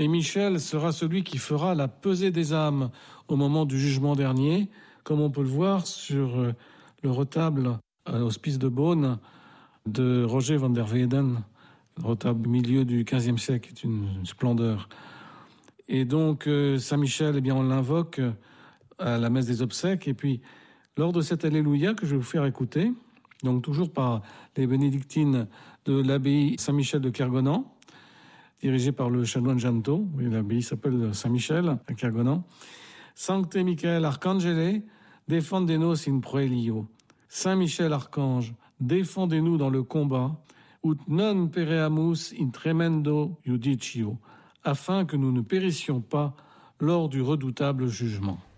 Et Michel sera celui qui fera la pesée des âmes au moment du jugement dernier, comme on peut le voir sur le retable à l'hospice de Beaune de Roger van der Weyden, le retable du milieu du XVe siècle, qui est une splendeur. Et donc, Saint-Michel, eh bien, on l'invoque à la messe des obsèques. Et puis, lors de cet Alléluia que je vais vous faire écouter, donc toujours par les bénédictines de l'abbaye Saint-Michel de Kergonan, dirigée par le chanoine Janto. Oui, l'abbaye s'appelle Saint-Michel à Kergonan. Sancte Michael Arcangele, defendenos in proelio. Saint Michel Archange, défendez-nous dans le combat, ut non pereamus in tremendo judicio, afin que nous ne périssions pas lors du redoutable jugement.